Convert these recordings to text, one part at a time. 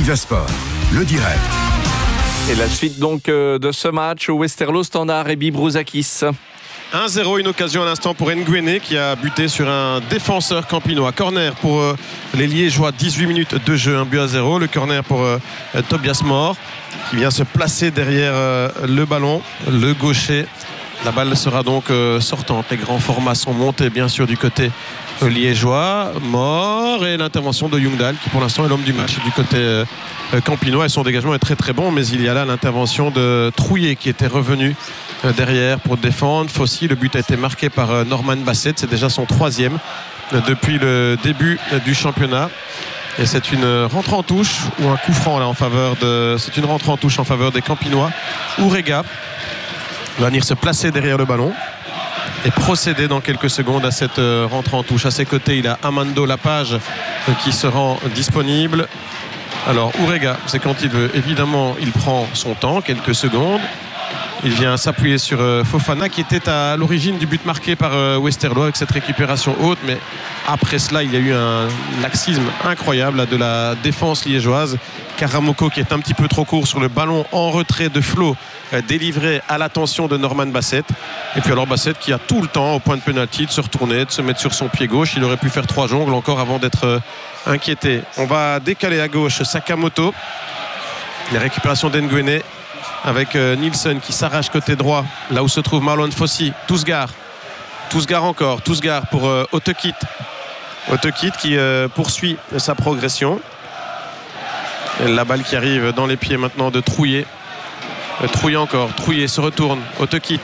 Viva Sport, le direct. Et la suite donc de ce match au Westerlo Standard et Bibrouzakis. 1-0, une occasion à l'instant pour Nguéné qui a buté sur un défenseur campinois. Corner pour les Liégeois, 18 minutes de jeu, 1-0. Le corner pour Tobias Mohr qui vient se placer derrière le ballon, le gaucher. La balle sera donc sortante. Les grands formats sont montés bien sûr du côté liégeois. Mohr et l'intervention de Ljungdahl qui pour l'instant est l'homme du match du côté campinois. Et son dégagement est très très bon, mais il y a là l'intervention de Trouillet qui était revenu derrière pour défendre. Fossi, le but a été marqué par Norman Bassett. C'est déjà son 3e depuis le début du championnat. Et c'est une rentrée en touche ou un coup franc là en faveur de. C'est une rentrée en touche en faveur des Campinois. Urega va venir se placer derrière le ballon et procéder dans quelques secondes à cette rentrée en touche. À ses côtés, il a Amando Lapage qui se rend disponible. Alors Urega, c'est quand il veut. Évidemment, il prend son temps, quelques secondes. Il vient s'appuyer sur Fofana qui était à l'origine du but marqué par Westerlo avec cette récupération haute, mais après cela il y a eu un laxisme incroyable là, de la défense liégeoise. Karamoko qui est un petit peu trop court sur le ballon en retrait de Flo, délivré à l'attention de Norman Bassett. Et puis alors Bassett qui a tout le temps au point de pénalty de se retourner, de se mettre sur son pied gauche. Il aurait pu faire 3 jongles encore avant d'être inquiété. On va décaler à gauche Sakamoto. La récupération d'Nguéné avec Nielsen qui s'arrache côté droit là où se trouve Marlon Fossi. Tousgar encore, Tousgar pour Otekit qui poursuit sa progression. Et la balle qui arrive dans les pieds maintenant de Trouillet. Trouillet se retourne, Otekit,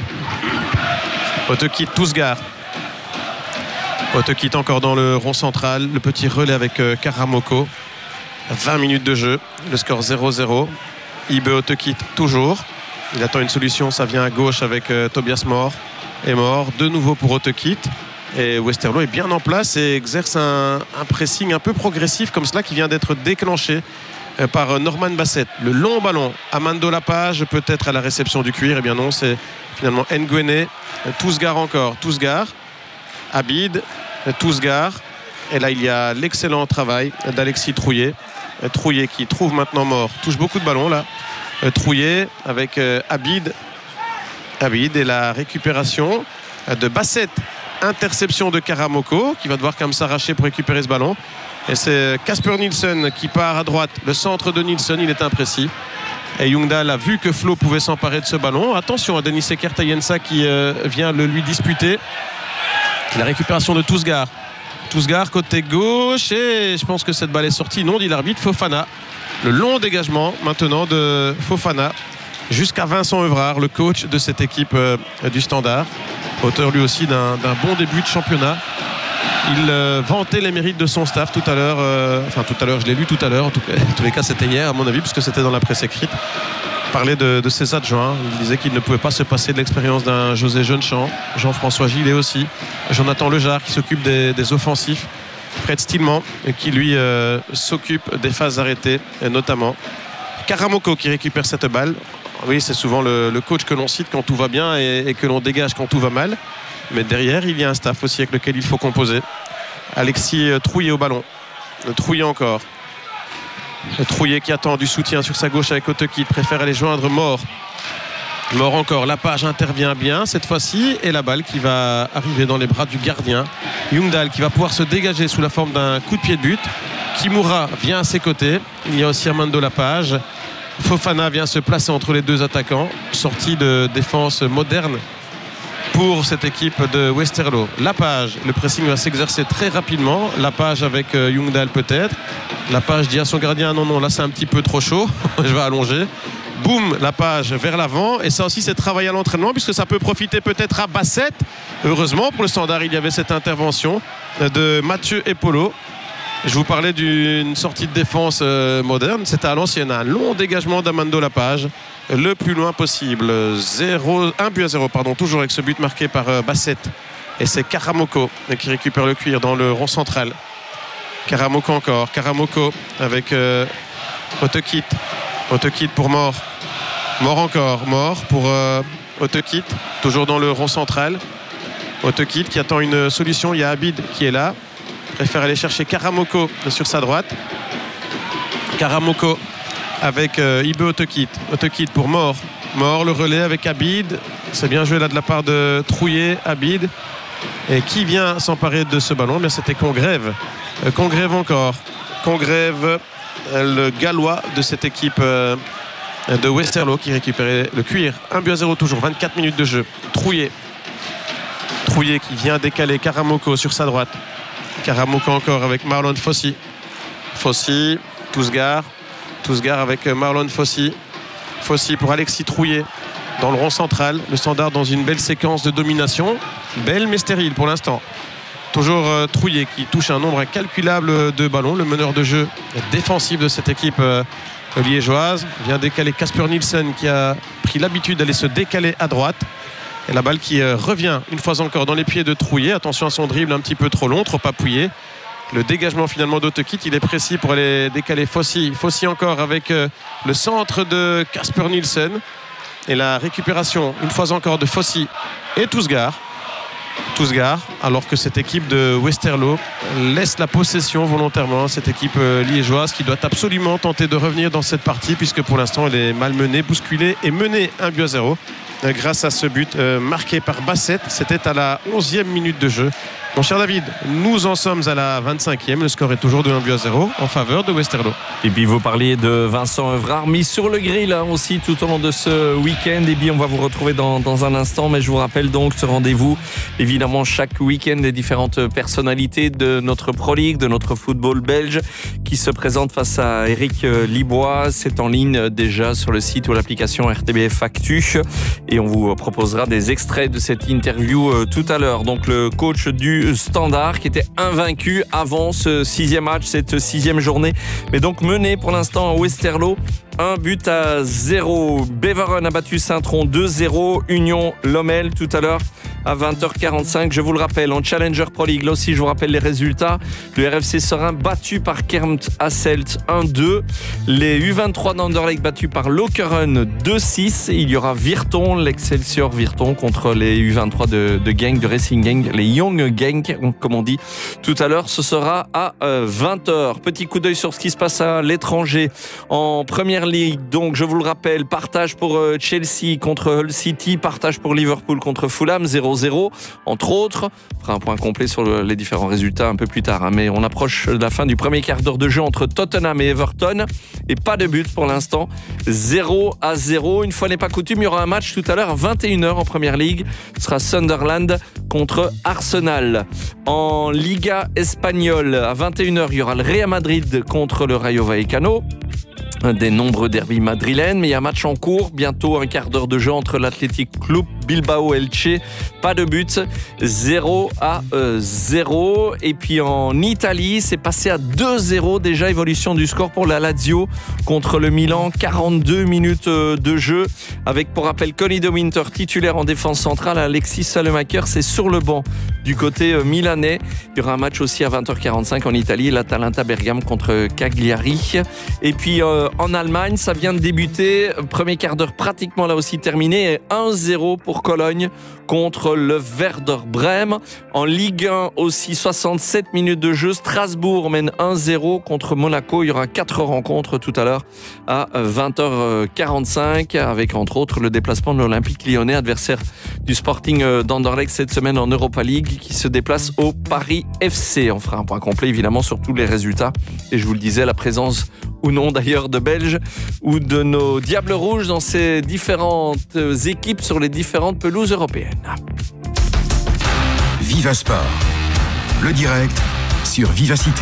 Tousgar. Otekit encore dans le rond central, le petit relais avec Karamoko. 20 minutes de jeu, le score 0-0. Ibe Otekit toujours. Il attend une solution, ça vient à gauche avec Tobias Mohr. Et Mohr de nouveau pour Otekit. Et Westerlo est bien en place et exerce un pressing un peu progressif comme cela qui vient d'être déclenché par Norman Bassett. Le long ballon, Amando Lapage peut-être à la réception du cuir. Eh bien non, c'est finalement Nguéné. Tousgar encore, Abid, Tousgar. Et là il y a l'excellent travail d'Alexis Trouillet. Trouillet qui trouve maintenant Mohr. Touche beaucoup de ballons là. Trouillet avec Abid et la récupération de Bassett. Interception de Karamoko qui va devoir quand même s'arracher pour récupérer ce ballon. Et c'est Casper Nielsen qui part à droite. Le centre de Nielsen, il est imprécis. Et Ljungdahl a vu que Flo pouvait s'emparer de ce ballon. Attention à Denis Sekertayensa qui vient le lui disputer. La récupération de Tousgar côté gauche et je pense que cette balle est sortie. Non, dit l'arbitre. Fofana. Le long dégagement maintenant de Fofana jusqu'à Vincent Evrard, le coach de cette équipe du Standard. Auteur lui aussi d'un bon début de championnat. Il vantait les mérites de son staff tout à l'heure. Je l'ai lu tout à l'heure. En tous les cas, c'était hier à mon avis puisque c'était dans la presse écrite. Il parlait de ses adjoints. Il disait qu'il ne pouvait pas se passer de l'expérience d'un José Jeunechamp, Jean-François Gillet aussi, Jonathan Lejar qui s'occupe des offensifs, Fred Stillman qui lui s'occupe des phases arrêtées notamment. Karamoko qui récupère cette balle. Oui, c'est souvent le coach que l'on cite quand tout va bien et que l'on dégage quand tout va mal. Mais derrière, il y a un staff aussi avec lequel il faut composer. Alexis Trouillet au ballon. Trouillet encore. Trouillet qui attend du soutien sur sa gauche avec Otekit. Préfère aller joindre Mohr. Mohr encore. Lapage intervient bien cette fois-ci. Et la balle qui va arriver dans les bras du gardien. Ljungdahl qui va pouvoir se dégager sous la forme d'un coup de pied de but. Kimura vient à ses côtés. Il y a aussi Amando Lapage. Fofana vient se placer entre les deux attaquants. Sortie de défense moderne pour cette équipe de Westerlo. Lapage, le pressing va s'exercer très rapidement. Lapage avec Ljungdahl peut-être. Lapage dit à son gardien non, là c'est un petit peu trop chaud. Je vais allonger. Boum, Lapage vers l'avant. Et ça aussi c'est travail à l'entraînement puisque ça peut profiter peut-être à Bassett. Heureusement pour le Standard, il y avait cette intervention de Mathieu Epolo. Je vous parlais d'une sortie de défense moderne. C'était à l'ancienne, un long dégagement d'Amando Lapage, le plus loin possible. 1-0, toujours avec ce but marqué par Bassett. Et c'est Karamoko qui récupère le cuir dans le rond central. Karamoko encore. Karamoko avec Otekit. Otekit pour Mohr. Mohr encore. Mohr pour Otekit. Toujours dans le rond central. Otekit qui attend une solution. Il y a Abid qui est là. Préfère aller chercher Karamoko sur sa droite. Karamoko avec Ibe Otekit. Otekit pour Mort. Mort, le relais avec Abid. C'est bien joué là de la part de Trouillet, Abid. Et qui vient s'emparer de ce ballon? Bien, c'était Congrève. Congrève encore. Congrève, le gallois de cette équipe de Westerlo qui récupérait le cuir. 1-0 toujours, 24 minutes de jeu. Trouillet. Trouillet qui vient décaler Karamoko sur sa droite. Karamoko encore avec Marlon Fossi. Fossi, Tousgar. Tousgar avec Marlon Fossi. Fossi pour Alexis Trouillet dans le rond central. Le Standard dans une belle séquence de domination. Belle mais stérile pour l'instant. Toujours Trouillet qui touche un nombre incalculable de ballons. Le meneur de jeu défensif de cette équipe liégeoise. Vient décaler Casper Nielsen qui a pris l'habitude d'aller se décaler à droite. Et la balle qui revient une fois encore dans les pieds de Trouillet. Attention à son dribble un petit peu trop long, trop appuyé. Le dégagement finalement d'Otekit, il est précis pour aller décaler Fossi. Fossi encore avec le centre de Casper Nielsen. Et la récupération une fois encore de Fossi et Tousgar. Tousgar, alors que cette équipe de Westerlo laisse la possession volontairement, cette équipe liégeoise qui doit absolument tenter de revenir dans cette partie puisque pour l'instant elle est malmenée, bousculée et menée 1-0 grâce à ce but marqué par Bassett. C'était à la 11e minute de jeu. Mon cher David, nous en sommes à la 25e. Le score est toujours de 1-0 en faveur de Westerlo. Et puis vous parliez de Vincent Evrard, mis sur le grill aussi tout au long de ce week-end. Et bien on va vous retrouver dans un instant. Mais je vous rappelle donc ce rendez-vous, évidemment chaque week-end, des différentes personnalités de notre Pro League, de notre football belge qui se présentent face à Eric Libois. C'est en ligne déjà sur le site ou l'application RTBF Actu. Et on vous proposera des extraits de cette interview tout à l'heure. Donc le coach du Standard qui était invaincu avant ce 6e match, cette 6e journée, mais donc mené pour l'instant à Westerlo 1-0. Beveren a battu Saint-Tron 2-0. Union Lommel tout à l'heure à 20h45. Je vous le rappelle, en Challenger Pro League, là aussi je vous rappelle les résultats. Le RFC Serein battu par Kermt Hasselt 1-2. Les U23 d'Anderlecht battus par Lokeren 2-6. Il y aura Virton, l'Excelsior Virton contre les U23 de Genk, de Racing Genk, les Young Genk comme on dit. Tout à l'heure ce sera à 20h. Petit coup d'œil sur ce qui se passe à l'étranger en première ligue. Donc je vous le rappelle, partage pour Chelsea contre Hull City, partage pour Liverpool contre Fulham 0-0 entre autres. On fera un point complet sur les différents résultats un peu plus tard, mais on approche de la fin du premier quart d'heure de jeu entre Tottenham et Everton et pas de but pour l'instant, 0-0. Une fois n'est pas coutume, il y aura un match tout à l'heure à 21h en première ligue. Ce sera Sunderland contre Arsenal. En Liga espagnole à 21h, il y aura le Real Madrid contre le Rayo Vallecano. Un des nombreux derbys madrilènes, mais il y a un match en cours, bientôt un quart d'heure de jeu entre l'Athletic Club Bilbao Elche, pas de but, 0-0. Et puis en Italie, c'est passé à 2-0 déjà, évolution du score pour la Lazio contre le Milan, 42 minutes de jeu, avec pour rappel Conny de Winter titulaire en défense centrale, Alexis Salemaker c'est sur le banc du côté milanais. Il y aura un match aussi à 20h45 en Italie, l'Atalanta Bergame contre Cagliari. Et puis en Allemagne, ça vient de débuter, premier quart d'heure pratiquement là aussi terminé, et 1-0 pour Cologne contre le Werder Brême. En Ligue 1 aussi, 67 minutes de jeu, Strasbourg mène 1-0 contre Monaco. Il y aura 4 rencontres tout à l'heure à 20h45 avec entre autres le déplacement de l'Olympique Lyonnais, adversaire du Sporting d'Anderlecht cette semaine en Europa League, qui se déplace au Paris FC. On fera un point complet évidemment sur tous les résultats et je vous le disais, la présence ou non d'ailleurs de Belges ou de nos Diables Rouges dans ces différentes équipes sur les différentes pelouses européennes. Viva Sport, le direct sur Vivacité.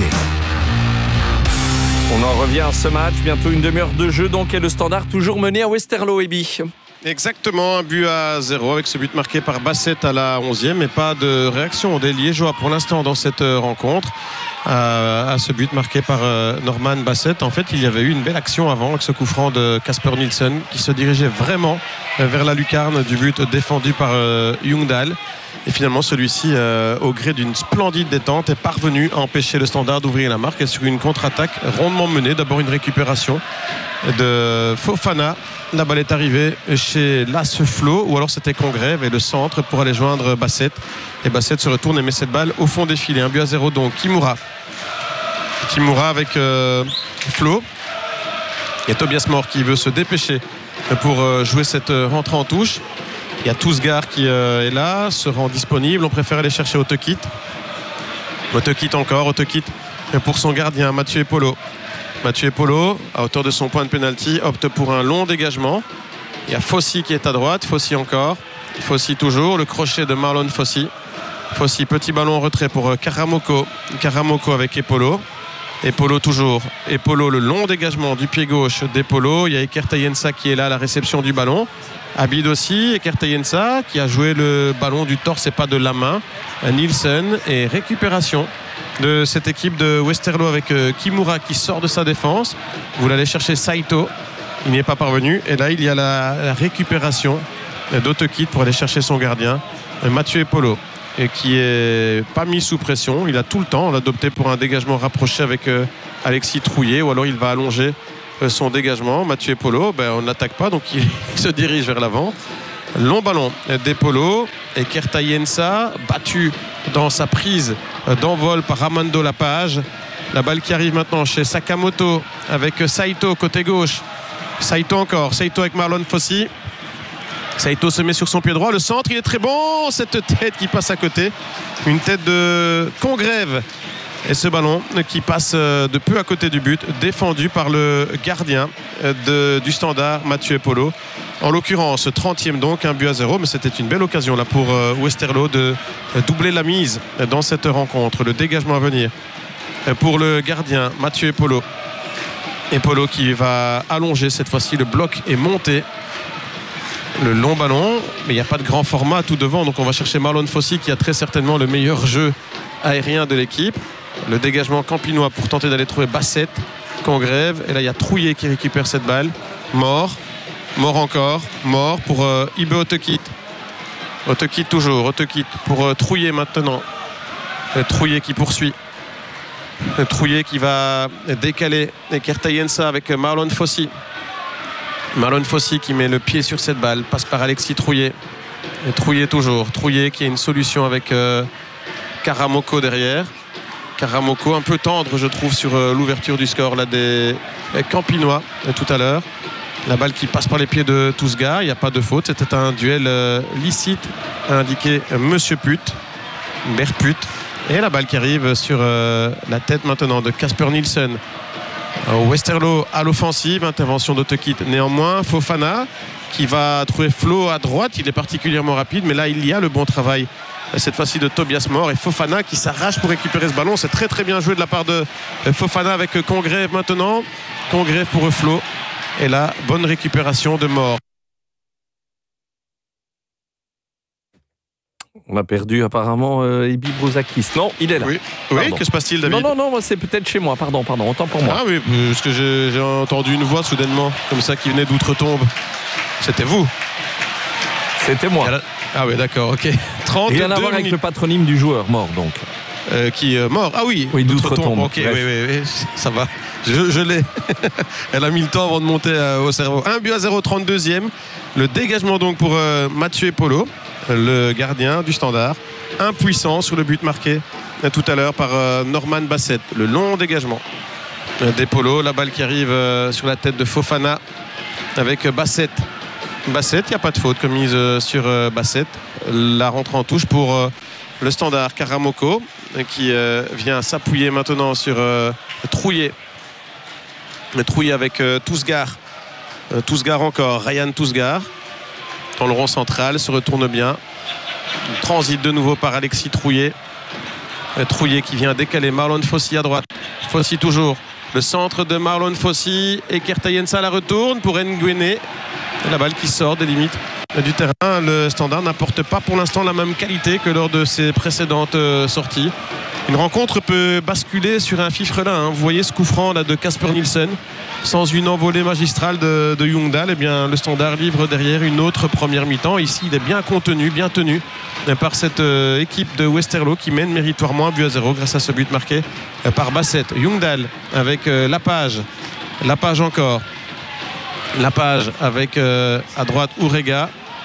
On en revient à ce match, bientôt une demi-heure de jeu donc, et le Standard toujours mené à Westerlo, Ebi. Exactement, 1-0 avec ce but marqué par Bassett à la 11e, mais pas de réaction des Liégeois pour l'instant dans cette rencontre. À ce but marqué par Norman Bassett. En fait, il y avait eu une belle action avant avec ce coup franc de Casper Nielsen qui se dirigeait vraiment vers la lucarne du but défendu par Ljungdahl. Et finalement, celui-ci, au gré d'une splendide détente, est parvenu à empêcher le Standard d'ouvrir la marque. Et sur une contre-attaque rondement menée, d'abord une récupération de Fofana. La balle est arrivée chez Lasseflo, ou alors c'était Congrève, et le centre pour aller joindre Bassett. Et Bassett se retourne et met cette balle au fond des filets. 1-0 donc. Kimura avec Flo. Il y a Tobias Moore qui veut se dépêcher pour jouer cette rentrée en touche. Il y a Tousgar qui est là, se rend disponible. On préfère aller chercher Otekit. Otekit encore, Otekit pour son gardien, Mathieu Epolo. Mathieu Epolo, à hauteur de son point de pénalty, opte pour un long dégagement. Il y a Fossi qui est à droite, Fossi encore. Fossi toujours, le crochet de Marlon Fossi. Fossi, petit ballon en retrait pour Karamoko. Karamoko avec Epolo. Epolo toujours. Epolo, le long dégagement du pied gauche d'Epolo. Il y a Ekertayensa qui est là à la réception du ballon. Abid aussi, Ekertayensa qui a joué le ballon du torse et pas de la main. Nielsen et récupération de cette équipe de Westerlo avec Kimura qui sort de sa défense. Vous l'allez chercher Saito. Il n'y est pas parvenu. Et là, il y a la récupération d'Otekit pour aller chercher son gardien, Mathieu Epolo, et qui est pas mis sous pression. Il a tout le temps. On l'a adopté pour un dégagement rapproché avec Alexis Trouillet, ou alors il va allonger son dégagement. Mathieu Epolo, on n'attaque pas, donc il se dirige vers l'avant. Long ballon d'Epolo. Et Ekertayensa, battu dans sa prise d'envol par Armando Lapage. La balle qui arrive maintenant chez Sakamoto avec Saito côté gauche. Saito encore. Saito avec Marlon Fossi. Saito se met sur son pied droit. Le centre, il est très bon. Cette tête qui passe à côté. Une tête de Congrève. Et ce ballon qui passe de peu à côté du but, défendu par le gardien du Standard, Mathieu Epolo. En l'occurrence, 30e donc, 1-0. Mais c'était une belle occasion là pour Westerlo de doubler la mise dans cette rencontre. Le dégagement à venir pour le gardien, Mathieu Epolo. Epolo qui va allonger cette fois-ci. Le bloc est monté. Le long ballon, mais il n'y a pas de grand format tout devant, donc on va chercher Marlon Fossi qui a très certainement le meilleur jeu aérien de l'équipe. Le dégagement campinois pour tenter d'aller trouver Bassett, Congrève, et là il y a Trouillet qui récupère cette balle. Mort encore, Mort pour Ibe Otekit. Otekit toujours, Otekit pour Trouillet maintenant. Trouillet qui poursuit. Trouillet qui va décaler Ekertayensa avec Marlon Fossi. Marlon Fossi qui met le pied sur cette balle, passe par Alexis Trouillet. Et Trouillet toujours. Trouillet qui a une solution avec Karamoko derrière. Karamoko un peu tendre je trouve sur l'ouverture du score là, des Campinois tout à l'heure. La balle qui passe par les pieds de Tousgar, il n'y a pas de faute. C'était un duel licite, a indiqué Monsieur Put, Berput. Et la balle qui arrive sur la tête maintenant de Casper Nielsen. Westerlo à l'offensive, intervention d'Otekit néanmoins. Fofana qui va trouver Flo à droite, il est particulièrement rapide, mais là il y a le bon travail cette fois-ci de Tobias Moore et Fofana qui s'arrache pour récupérer ce ballon. C'est très très bien joué de la part de Fofana avec Congrève maintenant. Congrève pour Flo et là bonne récupération de Moore. On a perdu apparemment Ibi Brouzakis. Non, il est là. Oui, que se passe-t-il, David? Non, c'est peut-être chez moi. Pardon, autant pour moi. Ah oui, parce que j'ai entendu une voix soudainement, comme ça, qui venait d'outre-tombe. C'était vous? C'était moi. Ah oui, d'accord, ok. 32 rien à voir avec le patronyme du joueur mort, donc. Qui est mort. Ah oui, d'outre-tombe. Ok, oui, ça va. Je l'ai. Elle a mis le temps avant de monter au cerveau. 1-0, 32e. Le dégagement donc pour Mathieu Epolo, le gardien du Standard. Impuissant sur le but marqué tout à l'heure par Norman Bassett. Le long dégagement d'Epolo. La balle qui arrive sur la tête de Fofana avec Bassett. Bassett, il n'y a pas de faute commise sur Bassett. La rentrée en touche pour le Standard. Karamoko qui vient s'appuyer maintenant sur Trouillet. Trouillet avec Tousgar. Tousgar encore, Ryan Tousgar dans le rond central, se retourne bien. Transit de nouveau par Alexis Trouillet. Trouillet qui vient décaler Marlon Fossi à droite. Fossi toujours. Le centre de Marlon Fossi. Ekertayensa la retourne pour Nguene. La balle qui sort des limites du terrain. Le Standard n'apporte pas pour l'instant la même qualité que lors de ses précédentes sorties. Une rencontre peut basculer sur un fifrelin. Vous voyez ce coup franc là, de Casper Nielsen. Sans une envolée magistrale de Ljungdahl, eh bien, le Standard livre derrière une autre première mi-temps. Ici, il est bien contenu, bien tenu par cette équipe de Westerlo qui mène méritoirement 1-0 grâce à ce but marqué par Bassett. Ljungdahl avec Lapage. Lapage encore. Lapage avec à droite Urega.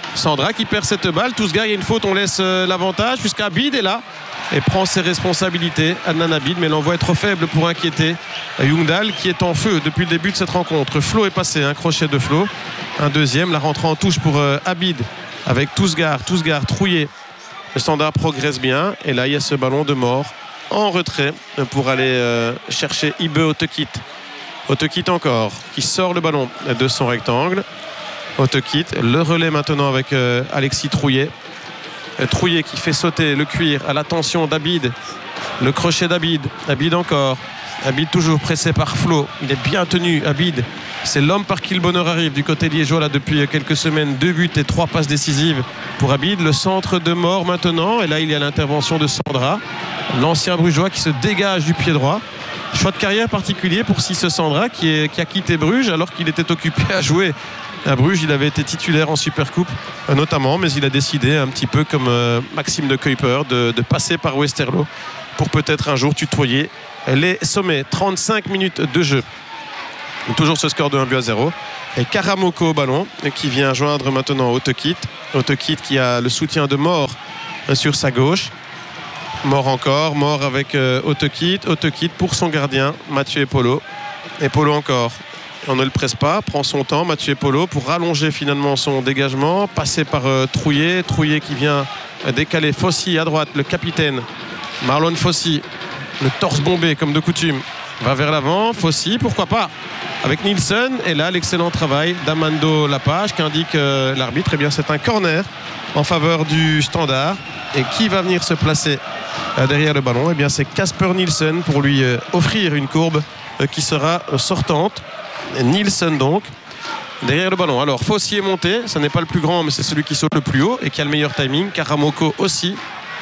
Sandra qui perd cette balle. Tousgar, il y a une faute, on laisse l'avantage puisqu'Abid est là et prend ses responsabilités. Adnan Abid, mais l'envoi est trop faible pour inquiéter Youngdal qui est en feu depuis le début de cette rencontre. Flo est passé, un crochet de Flo. Un deuxième, la rentrée en touche pour Abid avec Tousgar. Tousgar trouillé. Le Standard progresse bien et là il y a ce ballon de mort en retrait pour aller chercher Ibe Otekit. Otekit encore qui sort le ballon de son rectangle. Otekit, le relais maintenant avec Alexis Trouillet. Trouillet qui fait sauter le cuir à l'attention d'Abid. Le crochet d'Abid. Abid encore. Abid toujours pressé par Flo. Il est bien tenu, Abid. C'est l'homme par qui le bonheur arrive du côté liégeois là depuis quelques semaines. 2 buts et 3 passes décisives pour Abid. Le centre de mort maintenant. Et là, il y a l'intervention de Sandra. L'ancien brugeois qui se dégage du pied droit. Choix de carrière particulier pour Cisse Sandra qui a quitté Bruges alors qu'il était occupé à jouer à Bruges. Il avait été titulaire en Supercoupe notamment, mais il a décidé un petit peu comme Maxime de Kuyper de passer par Westerlo pour peut-être un jour tutoyer les sommets. 35 minutes de jeu. Toujours ce score de 1-0. Et Karamoko au ballon qui vient joindre maintenant Otekit. Otekit qui a le soutien de Mort sur sa gauche. Mort encore, Mort avec Otekit. Otekit pour son gardien, Mathieu Epolo. Epolo encore. On ne le presse pas, prend son temps, Mathieu Epolo, pour rallonger finalement son dégagement. Passer par Trouillet. Trouillet qui vient décaler Fossi à droite, le capitaine. Marlon Fossi, le torse bombé comme de coutume, va vers l'avant. Fossi, pourquoi pas, avec Nielsen. Et là, l'excellent travail d'Amando Lapage qu'indique l'arbitre. Eh bien, c'est un corner en faveur du Standard. Et qui va venir se placer derrière le ballon? Eh bien, c'est Casper Nielsen pour lui offrir une courbe qui sera sortante. Nielsen donc derrière le ballon. Alors Fossi est monté, ça n'est pas le plus grand mais c'est celui qui saute le plus haut et qui a le meilleur timing. Karamoko aussi.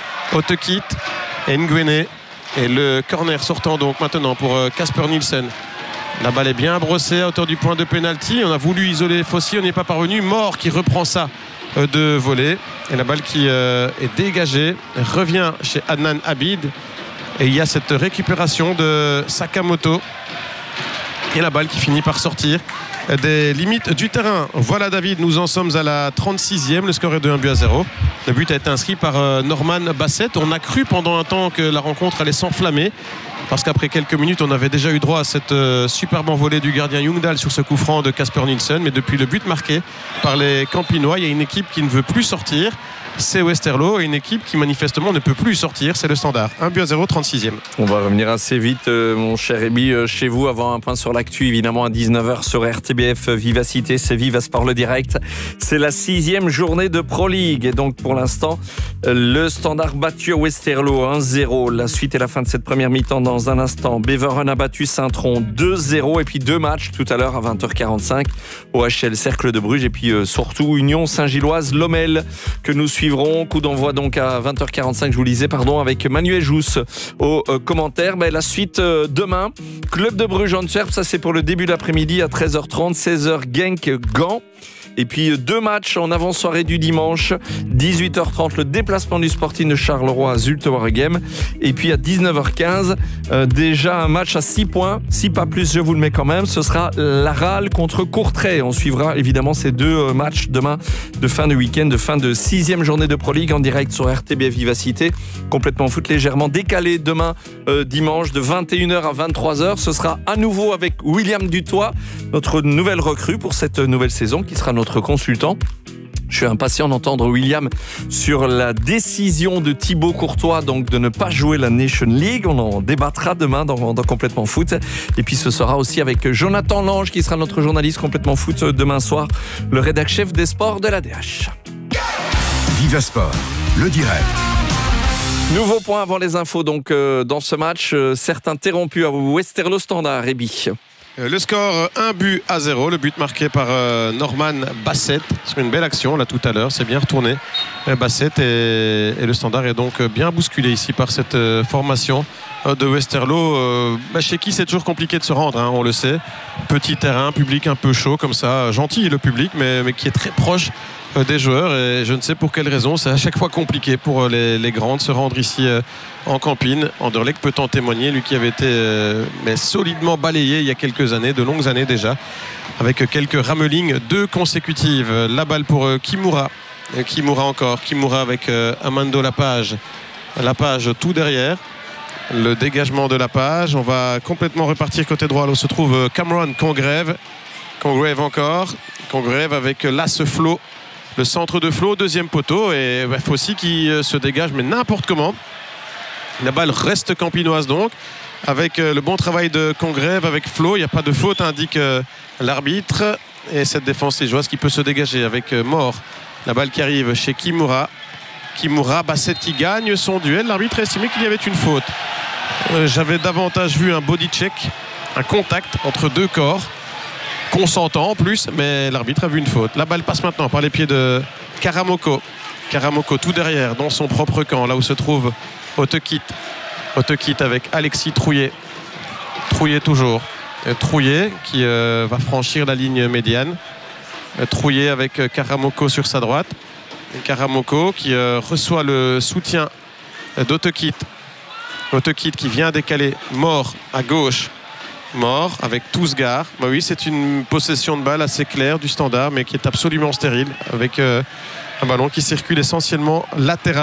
Otekit et Nguene. Et le corner sortant donc maintenant pour Casper Nielsen. La balle est bien brossée à hauteur du point de pénalty. On a voulu isoler Fossi, on n'y est pas parvenu. Mort qui reprend ça de voler. Et la balle qui est dégagée revient chez Adnan Abid. Et il y a cette récupération de Sakamoto. Et la balle qui finit par sortir des limites du terrain. Voilà David, nous en sommes à la 36e. Le score est de 1-0. Le but a été inscrit par Norman Bassett. On a cru pendant un temps que la rencontre allait s'enflammer. Parce qu'après quelques minutes, on avait déjà eu droit à cette superbe envolée du gardien Youngdal sur ce coup franc de Casper Nielsen. Mais depuis le but marqué par les Campinois, il y a une équipe qui ne veut plus sortir. C'est Westerlo, et une équipe qui manifestement ne peut plus sortir, c'est le Standard. 1-0, 36e. On va revenir assez vite, mon cher Rémi, chez vous, avant un point sur l'actu, évidemment, à 19h sur RTBF Vivacité, c'est Viva Sport le direct. C'est la 6e journée de Pro League, et donc pour l'instant, le Standard battu à Westerlo 1-0. La suite et la fin de cette première mi-temps dans un instant. Beveren a battu Saint-Tron 2-0, et puis 2 matchs tout à l'heure à 20h45 au HL Cercle de Bruges, et puis surtout Union Saint-Gilloise Lommel que nous suivons. Coup d'envoi donc à 20h45, je vous le disais, avec Manuel Jousse au commentaire. La suite demain, Club de Bruges Antwerp, ça c'est pour le début d'après-midi à 13h30, 16h Genk Gand. Et puis 2 matchs en avant-soirée du dimanche, 18h30 le déplacement du Sporting de Charleroi à Zulte Waregem. Et puis à 19h15, déjà un match à 6 points, 6 pas plus, je vous le mets quand même. Ce sera Laral contre Courtrai. On suivra évidemment ces 2 matchs demain de fin de week-end, de fin de 6e journée de Pro League en direct sur RTBF Vivacité. Complètement foot légèrement décalé demain dimanche de 21h à 23h. Ce sera à nouveau avec William Dutoit, notre nouvelle recrue pour cette nouvelle saison qui sera notre consultant. Je suis impatient d'entendre William sur la décision de Thibaut Courtois donc de ne pas jouer la Nation League. On en débattra demain dans Complètement Foot. Et puis ce sera aussi avec Jonathan Lange qui sera notre journaliste Complètement Foot demain soir, le rédac-chef des sports de l'ADH. Viva Sport, le direct. Nouveau point avant les infos donc dans ce match, certes interrompu à Westerlo Standard, Rébi. Le score 1-0, le but marqué par Norman Bassett sur une belle action là tout à l'heure, c'est bien retourné Bassett et le Standard est donc bien bousculé ici par cette formation de Westerlo chez qui c'est toujours compliqué de se rendre, on le sait, petit terrain, public un peu chaud comme ça, gentil le public mais qui est très proche des joueurs et je ne sais pour quelle raison c'est à chaque fois compliqué pour les grands de se rendre ici en Campine. Anderlecht peut en témoigner, lui qui avait été mais solidement balayé il y a quelques années, de longues années déjà, avec quelques ramelings 2 consécutives. La balle pour Kimura Kimura encore. Kimura avec Amando Lapage. Lapage tout derrière. Le dégagement de Lapage. On va complètement repartir côté droit. Là où se trouve Cameron Congreve. Congreve encore. Congreve avec l'As Flo. Le centre de Flo, deuxième poteau. Et Fossi qui se dégage, mais n'importe comment. La balle reste campinoise donc. Avec le bon travail de Congreve avec Flo. Il n'y a pas de faute, indique l'arbitre. Et cette défense liégeoise qui peut se dégager avec Mort. La balle qui arrive chez Kimura. Kimura, Bassett qui gagne son duel. L'arbitre a estimé qu'il y avait une faute. J'avais davantage vu un body check, un contact entre deux corps, consentant en plus, mais l'arbitre a vu une faute. La balle passe maintenant par les pieds de Karamoko. Karamoko tout derrière, dans son propre camp, là où se trouve Otekit. Otekit avec Alexis Trouillet. Trouillet toujours. Trouillet qui va franchir la ligne médiane. Trouillet avec Karamoko sur sa droite. Karamoko qui reçoit le soutien d'Otekit. Otekit qui vient décaler Mort à gauche. Mort avec Tousgar. Bah oui, c'est une possession de balle assez claire du Standard, mais qui est absolument stérile, avec un ballon qui circule essentiellement latéralement.